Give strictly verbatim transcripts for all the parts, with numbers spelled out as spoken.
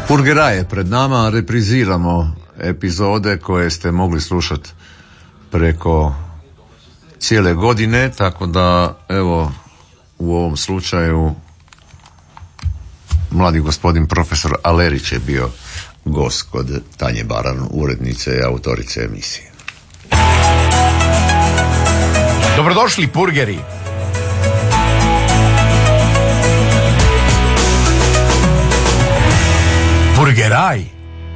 Purgeraj je pred nama, repriziramo epizode koje ste mogli slušati preko cijele godine, tako da evo u ovom slučaju mladi gospodin profesor Alerić je bio gost kod Tanje Baran, urednice i autorice emisije. Dobrodošli purgeri. Purgeraj.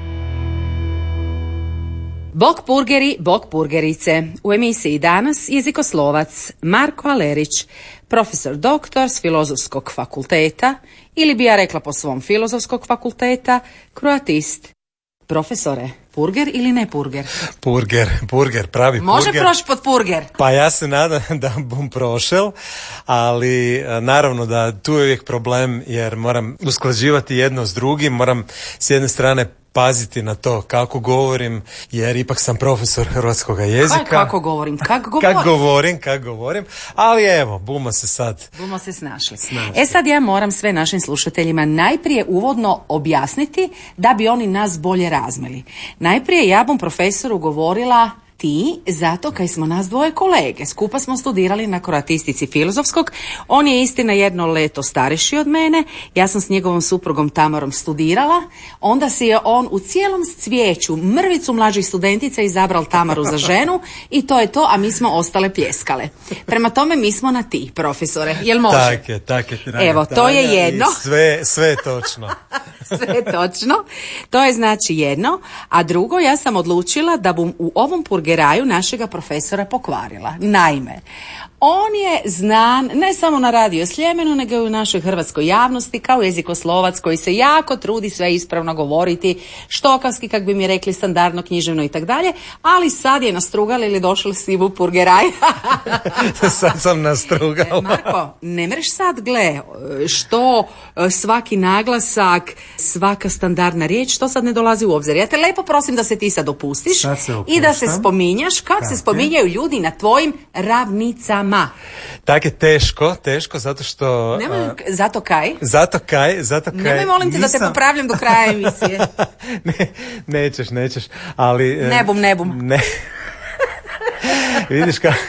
Bog purgeri, bog purgerice. U emisiji danas jezikoslovac Marko Alerić, profesor doktor s Filozofskog fakulteta, ili bi ja rekla po svom Filozofskog fakulteta, kroatist. Profesore, purger ili ne purger? Purger, purger, pravi Može purger. proći pod purger? Pa ja se nadam da bom prošel, ali naravno da tu je uvijek problem jer moram usklađivati jedno s drugim, moram s jedne strane paziti na to kako govorim, jer ipak sam profesor hrvatskog jezika. Aj, kako govorim, kako govorim? Kako govorim, kako govorim, ali evo, bumo se sad. Bumo se snašli. snašli. E sad ja moram sve našim slušateljima najprije uvodno objasniti da bi oni nas bolje razmeli. Najprije ja bom profesoru govorila ti, zato kaj smo nas dvoje kolege. Skupa smo studirali na kroatistici filozofskog. On je istina jedno leto stariji od mene. Ja sam s njegovom suprugom Tamarom studirala. Onda si je on u cijelom cvijeću mrvicu mlađih studentica izabral Tamaru za ženu i to je to, a mi smo ostale pljeskale. Prema tome mi smo na ti, profesore. Jel može? Tak je, tak je. Evo, to je jedno. Sve, sve je točno. Sve je točno. To je znači jedno. A drugo, ja sam odlučila da bom u ovom purgeraju našega profesora pokvarila. Naime, on je znan ne samo na Radio Sljemenu, nego i u našoj hrvatskoj javnosti kao jezikoslovac koji se jako trudi sve ispravno govoriti, štokavski, kak bi mi rekli, standardno, književno i tak dalje, ali sad je nastrugal ili došli si u purgeraj. Sad sam nastrugal. Marko, ne mreš sad, gle, što svaki naglasak, svaka standardna riječ, to sad ne dolazi u obzir. Ja te lepo prosim da se ti sad opustiš i da se spominjaš kako se spominjaju ljudi na tvojim ravnicama. Tak je teško, teško, zato što... Nemoj, uh, zato kaj? Zato kaj, zato kaj... Nemoj, molim te, nisam... da te popravljam do kraja emisije. ne, nećeš, nećeš, ali... Ne bum, ne bum. Ne. Vidiš ka...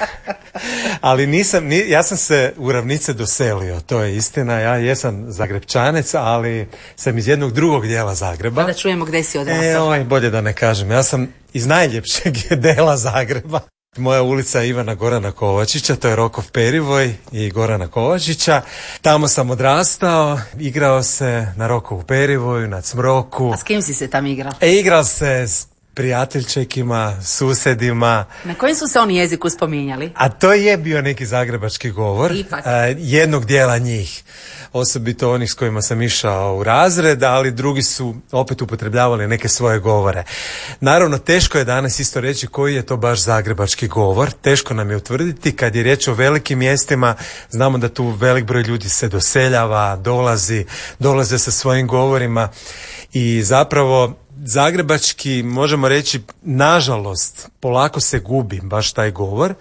Ali nisam, ni, ja sam se u ravnice doselio, to je istina, ja jesam Zagrebčanec, ali sam iz jednog drugog dijela Zagreba. Pa da čujemo gdje si odrastao. E, oj, bolje da ne kažem, ja sam iz najljepšeg dijela Zagreba. Moja ulica je Ivana Gorana Kovačića, to je Rokov Perivoj i Gorana Kovačića. Tamo sam odrastao, igrao se na Rokovu Perivoju, na Cmroku. A s kim si se tam igrao? E, igrao se s prijateljčekima, susedima. Na kojim su se oni jeziku spominjali? A to je bio neki zagrebački govor. Ipak. A, jednog dijela njih. Osobito onih s kojima sam išao u razred, ali drugi su opet upotrebljavali neke svoje govore. Naravno, teško je danas isto reći koji je to baš zagrebački govor. Teško nam je utvrditi. Kad je riječ o velikim mjestima, znamo da tu velik broj ljudi se doseljava, dolazi, dolaze sa svojim govorima i zapravo zagrebački, možemo reći, nažalost, polako se gubi baš taj govor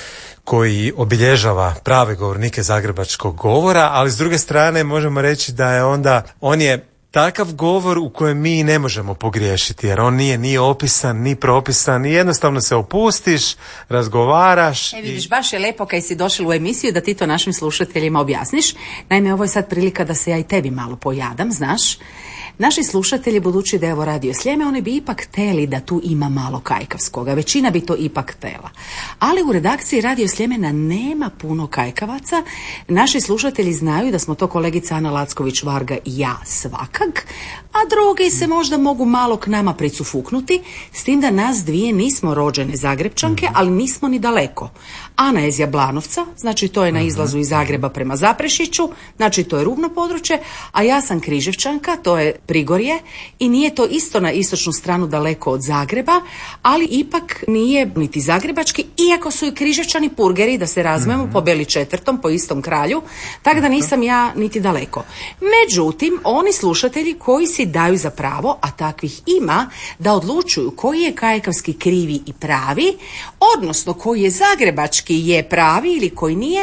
koji obilježava prave govornike zagrebačkog govora, ali s druge strane možemo reći da je onda, on je takav govor u kojem mi ne možemo pogriješiti, jer on nije ni opisan, ni propisan, i jednostavno se opustiš, razgovaraš. E vidiš, i... baš je lepo kad si došla u emisiju da ti to našim slušateljima objasniš. Naime, ovo je sad prilika da se ja i tebi malo pojadam, znaš. Naši slušatelji, budući da je ovo Radio Sljeme, oni bi ipak teli da tu ima malo kajkavskoga. Većina bi to ipak tela. Ali u redakciji Radio Sljemena nema puno kajkavaca. Naši slušatelji znaju da smo to kolegica Ana Lacković-Varga i ja svakak, a drugi se možda mogu malo k nama pricufuknuti, s tim da nas dvije nismo rođene Zagrebčanke, ali nismo ni daleko. Ana je iz Jablanovca, znači to je na izlazu iz Zagreba prema Zaprešiću, znači to je rubno područje, a ja sam Križevčanka, to je Prigorje, i nije to isto na istočnu stranu daleko od Zagreba, ali ipak nije niti zagrebački, iako su i Križevčani purgeri, da se razumemo, mm-hmm. po Beli četvrtom, po istom kralju, tako da nisam ja niti daleko. Međutim, oni slušatelji koji si daju za pravo, a takvih ima, da odlučuju koji je kajkavski krivi i pravi, odnosno koji je zagrebački je pravi ili koji nije,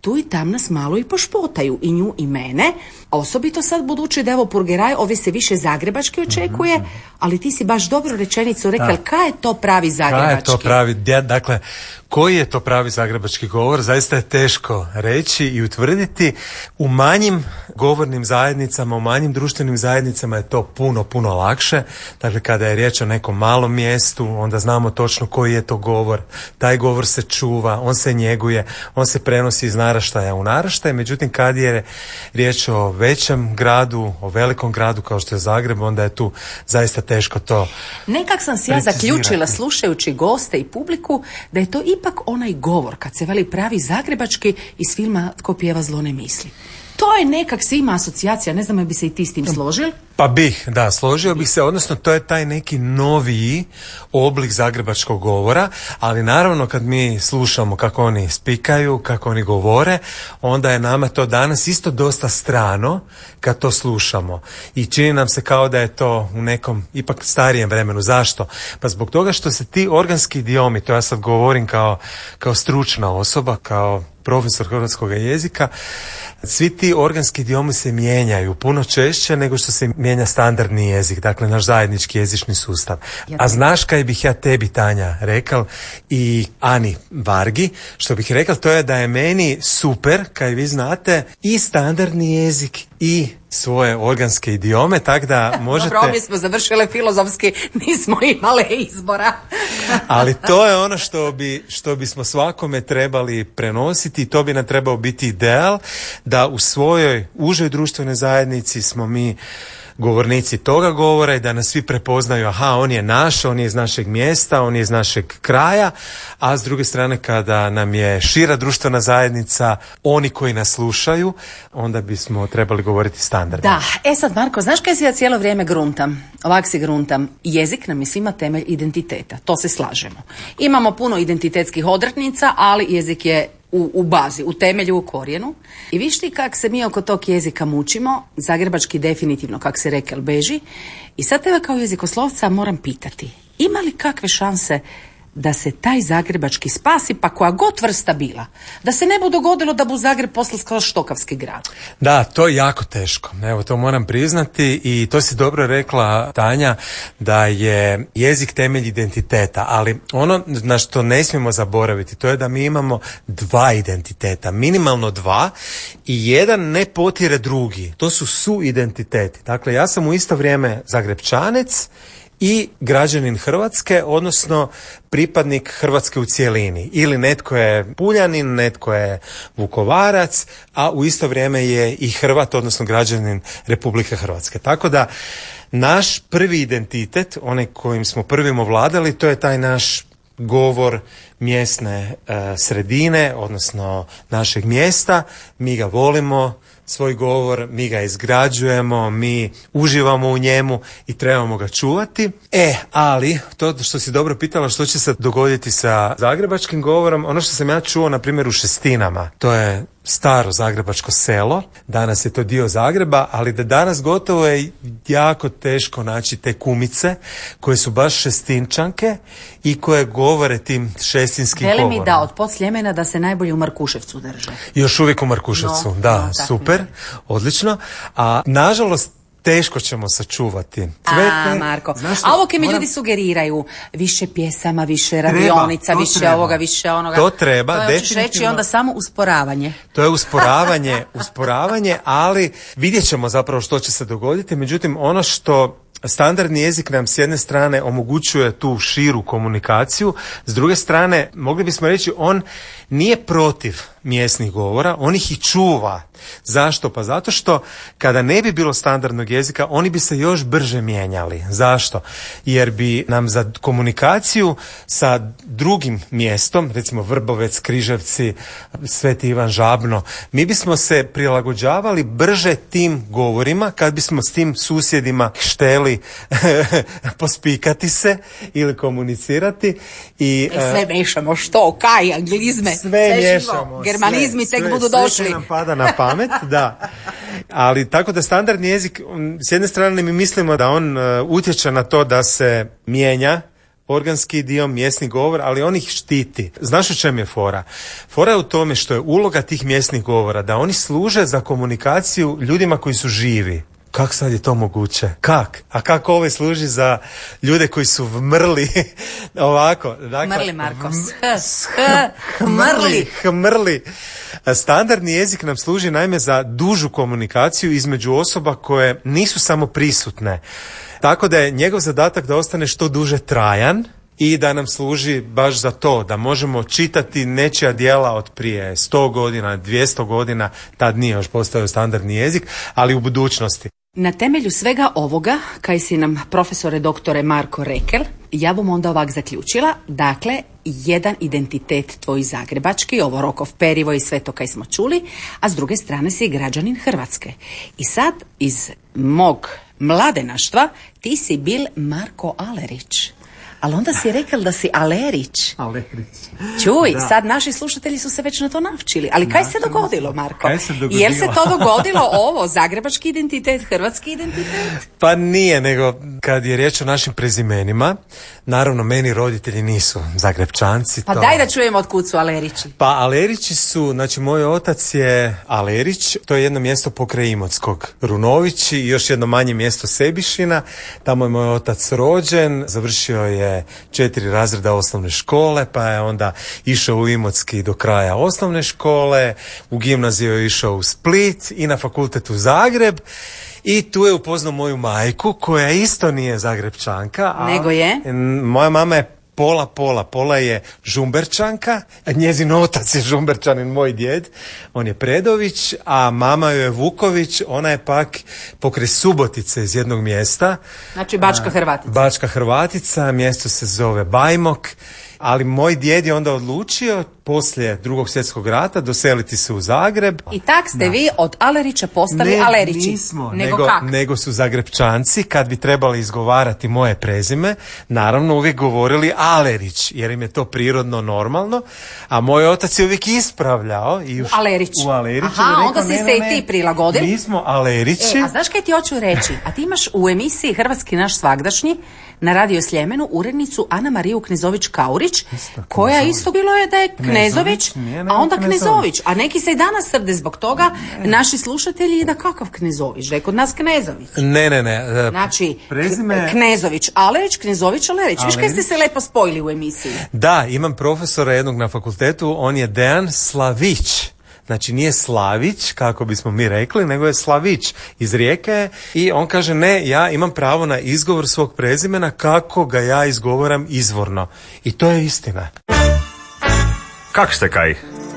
tu i tam nas malo i pošpotaju, i nju i mene. Osobito sad, budući da evo Purgeraj, ovdje se više zagrebački očekuje, ali ti si baš dobru rečenicu rekao, kaj je to pravi zagrebački? Kaj je to pravi, dakle, koji je to pravi zagrebački govor? Zaista je teško reći i utvrditi. U manjim govornim zajednicama, u manjim društvenim zajednicama je to puno, puno lakše. Dakle, kada je riječ o nekom malom mjestu, onda znamo točno koji je to govor. Taj govor se čuva, on se njeguje, on se prenosi iz naraštaja u naraštaj. Međutim, kad je riječ o većem gradu, o velikom gradu kao što je Zagreb, onda je tu zaista teško to Nekak sam si ja zaključila, slušajući goste i publiku, da je to ipak onaj govor, kad se veli pravi zagrebački, iz filma Tko pjeva zlo ne misli. To je nekak se ima asocijacija, ne znam je bi se i ti s tim složili? Pa bih, da, složio bih se, odnosno to je taj neki noviji oblik zagrebačkog govora, ali naravno kad mi slušamo kako oni spikaju, kako oni govore, onda je nama to danas isto dosta strano kad to slušamo. I čini nam se kao da je to u nekom ipak starijem vremenu. Zašto? Pa zbog toga što se ti organski idiomi, to ja sad govorim kao, kao stručna osoba, kao profesor hrvatskog jezika, svi ti organski idiomi se mijenjaju puno češće nego što se mijenja standardni jezik, dakle naš zajednički jezični sustav. A znaš kaj bih ja tebi, Tanja, rekao i Ani Vargi, što bih rekao, to je da je meni super, kaj vi znate, i standardni jezik i svoje organske idiome, tako da možete... Dobro, mi smo završile filozofski, nismo imale izbora. Ali to je ono što bi, što bismo svakome trebali prenositi i to bi nam trebao biti ideal, da u svojoj užoj društvenoj zajednici smo mi govornici toga govora i da nas svi prepoznaju, aha, on je naš, on je iz našeg mjesta, on je iz našeg kraja, a s druge strane kada nam je šira društvena zajednica, oni koji nas slušaju, onda bismo trebali govoriti standardno. Da, e sad Marko, znaš kaj si ja cijelo vrijeme gruntam? Ovak si gruntam. Jezik nam je svima temelj identiteta, to se slažemo. Imamo puno identitetskih odrednica, ali jezik je U, u bazi, u temelju, u korijenu. I viš ti kak se mi oko tog jezika mučimo, zagrebački definitivno, kak se rekel, beži. I sad tebe kao jezikoslovca moram pitati, ima li kakve šanse da se taj zagrebački spasi, pa koja god vrsta bila, da se ne bu dogodilo da bu Zagreb postao skroz štokavski grad? Da, to je jako teško. Evo, to moram priznati i to si dobro rekla, Tanja, da je jezik temelj identiteta, ali ono na što ne smijemo zaboraviti, to je da mi imamo dva identiteta, minimalno dva, i jedan ne potire drugi. To su suidentiteti. Dakle, ja sam u isto vrijeme Zagrebčanec i građanin Hrvatske, odnosno pripadnik Hrvatske u cijelini. Ili netko je Puljanin, netko je Vukovarac, a u isto vrijeme je i Hrvat, odnosno građanin Republike Hrvatske. Tako da naš prvi identitet, onaj kojim smo prvim ovladali, to je taj naš govor mjesne e, sredine, odnosno našeg mjesta. Mi ga volimo, svoj govor, mi ga izgrađujemo, mi uživamo u njemu i trebamo ga čuvati. E, ali, to što si dobro pitala, što će se dogoditi sa zagrebačkim govorom, ono što sam ja čuo, na primjer, u Šestinama, to je staro zagrebačko selo, danas je to dio Zagreba, ali da danas gotovo je jako teško naći te kumice koje su baš šestinčanke i koje govore tim šestinskim govorom. Veli mi da od Podsljemena da se najbolje u Markuševcu drže. Još uvijek u Markuševcu, no, da, no, super, ne. Odlično. A nažalost, teško ćemo sačuvati. Cvete, a, Marko, a ovo kaj mi moram... ljudi sugeriraju, više pjesama, više radionica, treba, više treba. ovoga, više onoga. To treba, to je, definitivno. Reći onda samo usporavanje. To je usporavanje, usporavanje, ali vidjet ćemo zapravo što će se dogoditi. Međutim, ono što standardni jezik nam s jedne strane omogućuje tu širu komunikaciju, s druge strane, mogli bismo reći, on nije protiv mjesnih govora, on ih i čuva. Zašto? Pa zato što kada ne bi bilo standardnog jezika, oni bi se još brže mijenjali. Zašto? Jer bi nam za komunikaciju sa drugim mjestom, recimo Vrbovec, Križevci, Sveti Ivan Žabno, mi bismo se prilagođavali brže tim govorima kad bismo s tim susjedima hteli pospikati se ili komunicirati. I, I sve mešamo, što, kaj, anglizme, sve, sve miješamo, germanizmi sve, tek sve, budu sve došli. Sve nam pada na pamet, da. Ali tako da standardni jezik, s jedne strane mi mislimo da on uh, utječe na to da se mijenja organski dio, mjesni govor, ali on ih štiti. Znaš u čem je fora? Fora je u tome što je uloga tih mjesnih govora da oni služe za komunikaciju ljudima koji su živi. Kako sad je to moguće? Kak? A kako ovaj služi za ljude koji su vmrli? Ovako. Dakle, Mrli, Marko. Hmrli. Hmrli. Standardni jezik nam služi naime za dužu komunikaciju između osoba koje nisu samo prisutne. Tako da je njegov zadatak da ostane što duže trajan i da nam služi baš za to, da možemo čitati nečija djela od prije sto godina, dvjesto godina, tad nije još postojao standardni jezik, ali u budućnosti. Na temelju svega ovoga, kaj si nam profesore doktore Marko rekel, ja bom onda ovak zaključila, dakle, jedan identitet tvoj zagrebački, ovo Rokov Perivo i sve to kaj smo čuli, a s druge strane si građanin Hrvatske. I sad iz mog mladenaštva ti si bil Marko Alerić. Ali onda si rekao da si Alerić. Alerić. Čuj, Da. sad naši slušatelji su se već na to navčili. Ali kaj se dogodilo, Marko? Kaj se dogodilo? Jel se to dogodilo ovo, zagrebački identitet, hrvatski identitet? Pa nije, nego kad je riječ o našim prezimenima, naravno meni roditelji nisu Zagrebčanci. Pa to... daj da čujemo od kud su Alerići. Pa Alerići su, znači moj otac je Alerić, to je jedno mjesto pokraj Imotskog, Runovići i još jedno manje mjesto Sebišina. Tamo je moj otac rođen, završio je četiri razreda osnovne škole, pa je onda išao u Imotski do kraja osnovne škole, u gimnaziju je išao u Split i na fakultet u Zagreb. I tu je upoznao moju majku, koja isto nije Zagrebčanka. A Nego je? Moja mama je pola, pola. Pola je Žumberčanka, a njezin otac je Žumberčanin, moj djed. On je Predović, a mama joj je Vuković, ona je pak pokraj Subotice iz jednog mjesta. Znači Bačka Hrvatica. Bačka Hrvatica, mjesto se zove Bajmok. Ali moj djed je onda odlučio poslije Drugog svjetskog rata doseliti se u Zagreb. I tak ste vi od Alerića postali Ne, Alerići. nismo, Nego, nego, kak? nego su Zagrebčanci, kad bi trebali izgovarati moje prezime, naravno uvijek govorili Alerić, jer im je to prirodno normalno, a moj otac je uvijek ispravljao. I U Alerić. U Alerić. Aha, i rekao, onda si ne, se ne, i ne, ti prilagodil? Mi smo Alerići. E, a znaš kaj ti hoću reći? A ti imaš u emisiji Hrvatski naš svagdašnji na Radio Sljemenu urednicu Ana Mariju Knezović-Kaurić, koja isto bilo je da je Knezović, Knezović, nije, a nego onda Knezović. Knezović. A neki se i danas srde zbog toga, naši slušatelji, da kakav Knezović, da je kod nas Knezović. Ne, ne, ne. e, Znači, prezime... Knezović Alerić, Knezović Alerić. Viš kaj ste Alerić. se lepo spojili u emisiji? Da, imam profesora jednog na fakultetu, on je Dejan Slavić. Znači nije Slavić, kako bismo mi rekli, nego je Slavić iz Rijeke i on kaže ne, ja imam pravo na izgovor svog prezimena kako ga ja izgovaram izvorno. I to je istina. Kak ste kaj?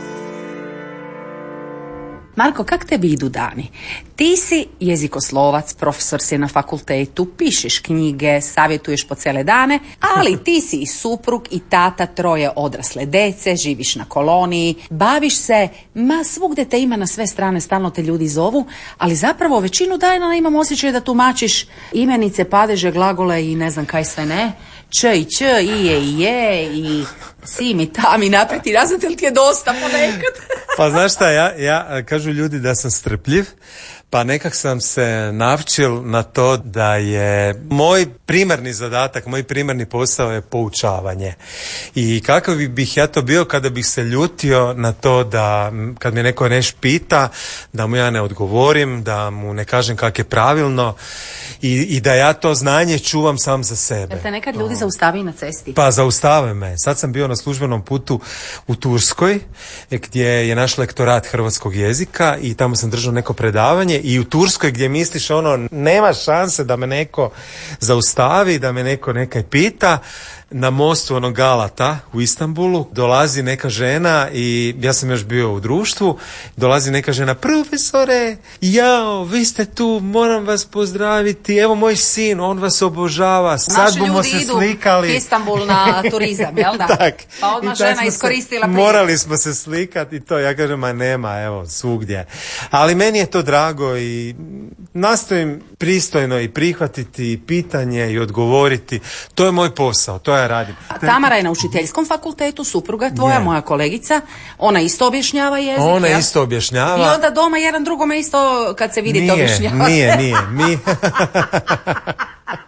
Marko, kak tebi idu dani? Ti si jezikoslovac, profesor si na fakultetu, pišeš knjige, savjetuješ po cijele dane, ali ti si i suprug i tata troje odrasle dece, živiš na koloniji, baviš se, ma svugdje te ima na sve strane, stalno te ljudi zovu, ali zapravo većinu dana imam osjećaj da tumačiš imenice, padeže, glagole i ne znam kaj sve ne. Č i č, i je i je, i si mi tam i naprijed i nazad, ili ti je dosta ponekad? Pa znaš šta, ja, ja kažu ljudi da sam strpljiv, pa nekak sam se navčil na to da je moj primarni zadatak, moj primarni posao je poučavanje. I kako bih ja to bio kada bih se ljutio na to da kad me neko neš pita, da mu ja ne odgovorim, da mu ne kažem kak je pravilno i, i da ja to znanje čuvam sam za sebe. Jel te nekad ljudi zaustavi na cesti? Pa zaustave me. Sad sam bio na službenom putu u Turskoj, gdje je naš lektorat hrvatskog jezika i tamo sam držao neko predavanje i u Turskoj gdje misliš ono, nema šanse da me neko zaustavi, da me neko nekaj pita, na mostu onog Galata u Istanbulu dolazi neka žena i ja sam još bio u društvu, dolazi neka žena, profesore, jao, vi ste tu, moram vas pozdraviti, evo moj sin, on vas obožava, sad Naši bomo ljudi se idu slikali. u Istanbul na turizam, jel da? Tak. Pa odmah I tak žena smo se- iskoristila priliku. Morali smo se slikati i to, ja kažem, ma nema, evo, svugdje. Ali meni je to drago i nastojim pristojno i prihvatiti pitanje i odgovoriti. To je moj posao, to ja radim. A Tamara je na učiteljskom fakultetu, supruga tvoja, Je. moja kolegica, ona isto objašnjava jezik, Ona jel? isto objašnjava. I onda doma jedan drugome isto kad se vidite Nije, objašnjava. nije, nije. Mi,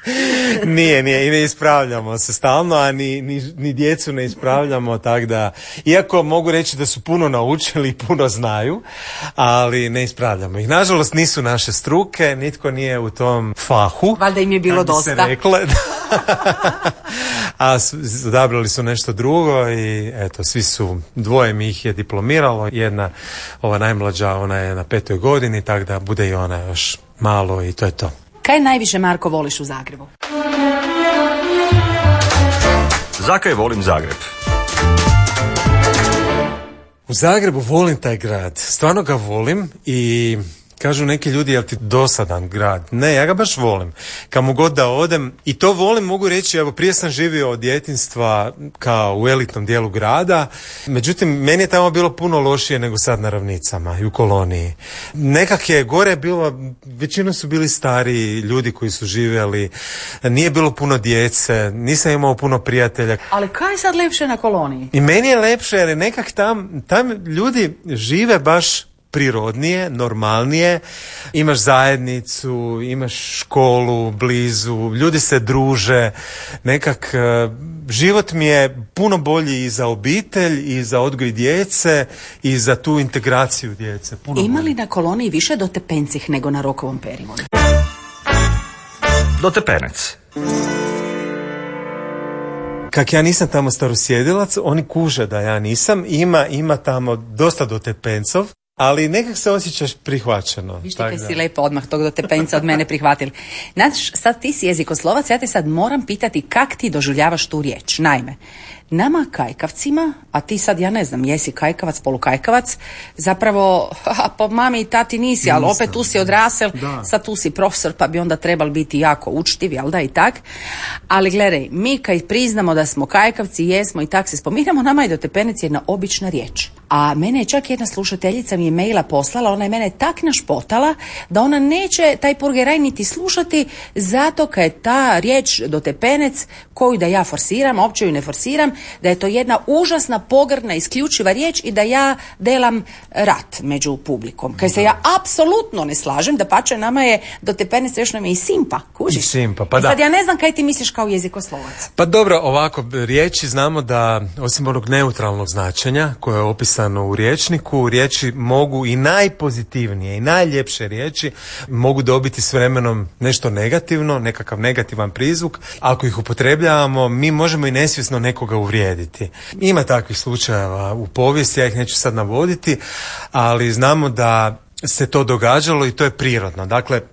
Nije, nije, i ne ispravljamo se stalno, a ni, ni, ni djecu ne ispravljamo, tako da, iako mogu reći da su puno naučili i puno znaju, ali ne ispravljamo ih. Nažalost, nisu naše struke, nitko nije u tom fahu. Valjda im je bilo dosta. Se rekle, a odabrali su nešto drugo i eto, svi su, dvoje mi ih je diplomiralo, jedna, ova najmlađa, ona je na petoj godini, tako da bude i ona još malo i to je to. Kaj najviše, Marko, voliš u Zagrebu? Zakaj volim Zagreb? U Zagrebu volim taj grad, stvarno ga volim i kažu neki ljudi, jel ti dosadan grad? Ne, ja ga baš volim. Kamo god da odem, i to volim, mogu reći, evo prije sam živio od djetinjstva kao u elitnom dijelu grada, međutim, meni je tamo bilo puno lošije nego sad na Ravnicama i u koloniji. Nekak je gore bilo, većinom su bili stariji ljudi koji su živjeli, nije bilo puno djece, nisam imao puno prijatelja. Ali kaj je sad lepše na koloniji? I meni je lepše jer je nekak tam, tam ljudi žive baš prirodnije, normalnije, imaš zajednicu, imaš školu blizu, ljudi se druže, nekak život mi je puno bolji i za obitelj i za odgoj djece i za tu integraciju djece. Puno Ima li bolji. na koloniji više dotepencih nego na Rokovom periodu? Dotepenec. Kak ja nisam tamo starosjedilac, oni kuže da ja nisam, ima, ima tamo dosta dotepencov, ali nekak se osjećaš prihvaćeno. Viš ti kaj si lepo odmah tog dotepenca od mene prihvatili. Znaš, sad ti si jezikoslovac, ja te sad moram pitati kak ti doživljavaš tu riječ. Naime, nama kajkavcima, a ti sad, ja ne znam, jesi kajkavac, polukajkavac, zapravo, a po mami i tati nisi, ali opet tu si odrasel, da. Sad tu si profesor, pa bi onda trebali biti jako učtiv, jel da, i tak. Ali gledaj, mi kaj priznamo da smo kajkavci, jesmo i tak se spominjamo, nama je dotepenec jedna obična riječ. A mene je čak jedna slušateljica mi je maila poslala, ona je mene tak našpotala da ona neće taj purgeraj niti slušati zato kad je ta riječ dotepenec koju da ja forsiram, opće ju ne forsiram, da je to jedna užasna, pogrdna, isključiva riječ i da ja delam rat među publikom. Kaj se ja apsolutno ne slažem, da pače nama je dotepenec, još nam je i simpa, kužiš? I simpa, pa da. Sad ja ne znam kaj ti misliš kao jezikoslovac. Pa dobro, ovako, riječi znamo da, osim onog neutralnog značenja koje je opisano u rječniku, riječi mogu i najpozitivnije i najljepše riječi mogu dobiti s vremenom nešto negativno, nekakav negativan prizvuk. Ako ih upotrebljavamo, mi možemo i nesvjesno nekoga uvrijediti. Ima takvih slučajeva u povijesti, ja ih neću sad navoditi, ali znamo da se to događalo i to je prirodno. Dakle,